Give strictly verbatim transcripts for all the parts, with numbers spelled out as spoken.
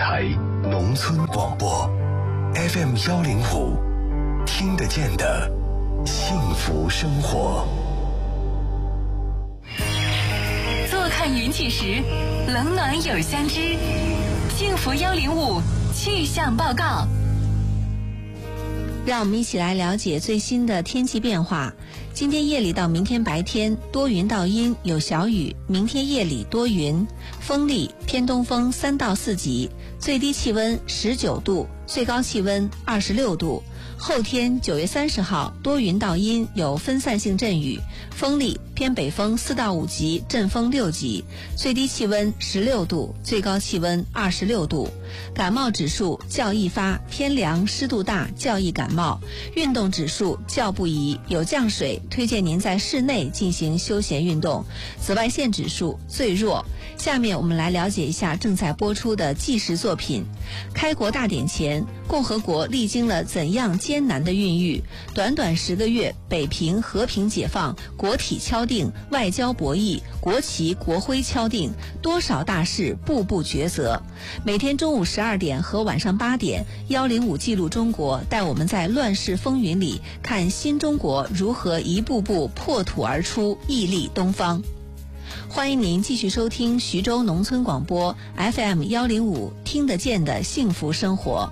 台农村广播 F M 幺零五，听得见的幸福生活。 坐看云起时，冷暖有相知。幸福幺零五气象报告。 让我们一起来了解最新的天气变化。今天夜里到明天白天多云到阴，有小雨，明天夜里多云，风力偏东风三到四级，最低气温十九度，最高气温二十六度。后天九月三十号多云到阴，有分散性阵雨，风力偏北风四到五级，阵风六级，最低气温十六度，最高气温二十六度。感冒指数较易发，偏凉湿度大，较易感冒。运动指数较不宜，有降水，推荐您在室内进行休闲运动。紫外线指数最弱。下面我们来了解一下正在播出的纪实作品。开国大典前，共和国历经了怎样艰难的孕育？短短十个月，北平和平解放，国体敲定，外交博弈，国旗国徽敲定，多少大事步步抉择。每天中午十二点和晚上八点，幺零五记录中国带我们在乱世风云里看新中国如何一步步破土而出，屹立东方。欢迎您继续收听徐州农村广播 F M 幺零五，听得见的幸福生活。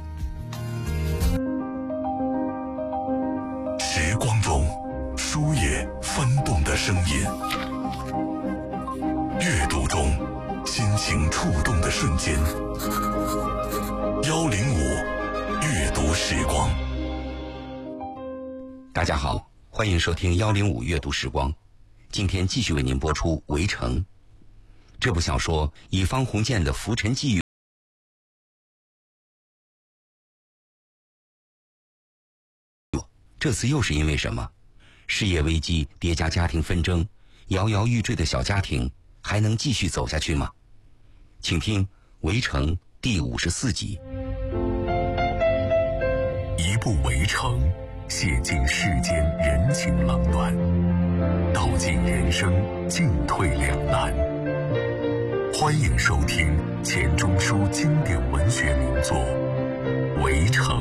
时光中书页翻动的声音，阅读中心情触动的瞬间。幺零五阅读时光。 大家好，欢迎收听幺零五阅读时光。今天继续为您播出《围城》这部小说，以方鸿渐的浮沉际遇这次又是因为什么？事业危机叠加家庭纷争，摇摇欲坠的小家庭还能继续走下去吗？请听《围城》第五十四集。 一部《围城》，写尽世间人情冷暖，道尽人生进退两难。欢迎收听钱钟书经典文学名作《围城》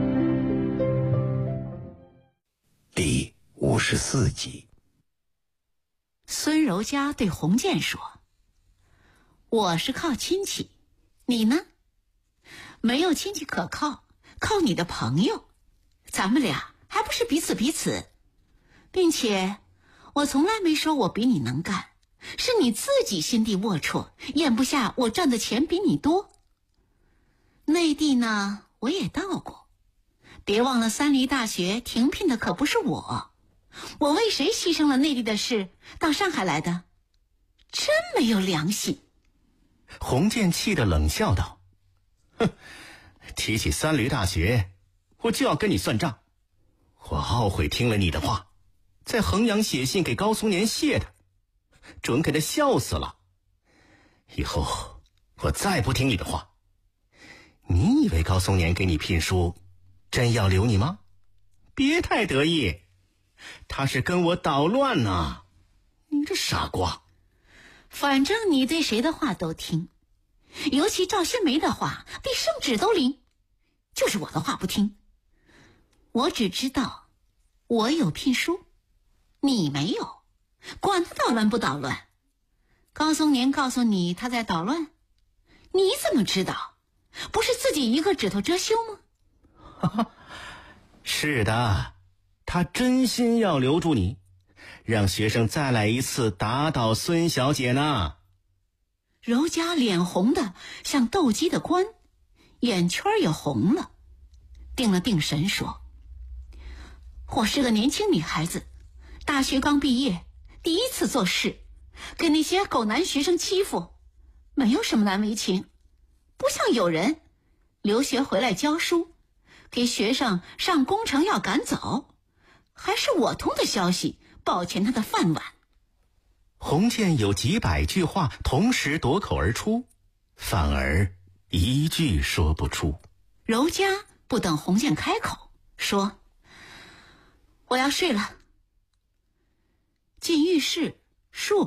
第五十四集。 孙柔嘉对洪建说：“我是靠亲戚，你呢？没有亲戚可靠，靠你的朋友，咱们俩还不是彼此彼此？并且我从来没说我比你能干，是你自己心地龌龊，咽不下我赚的钱比你多。内地呢，我也到过，别忘了三梨大学停聘的可不是我，我为谁牺牲了内地的事到上海来的？真没有良心。” 洪建气得冷笑道：“哼，提起三驴大学，我就要跟你算账。我懊悔听了你的话，在衡阳写信给高松年谢他，准给他笑死了。以后我再不听你的话。你以为高松年给你聘书，真要留你吗？别太得意，他是跟我捣乱呢。你这傻瓜。 反正你对谁的话都听，尤其赵新梅的话比圣旨都灵，就是我的话不听。我只知道我有聘书，你没有，管他捣乱不捣乱。高松年告诉你他在捣乱，你怎么知道？不是自己一个指头遮羞吗？ 哈哈，是的，他真心要留住你，让学生再来一次打倒孙小姐呢。 柔嘉脸红的像斗鸡的官，眼圈也红了，定了定神说：“我是个年轻女孩子，大学刚毕业，第一次做事，给那些狗男学生欺负，没有什么难为情。不像有人留学回来教书，给学生上工程要赶走，还是我通的消息保全他的饭碗。” 洪建有几百句话同时夺口而出，反而一句说不出。 柔嘉不等洪建开口，说：“我要睡了。”进浴室，数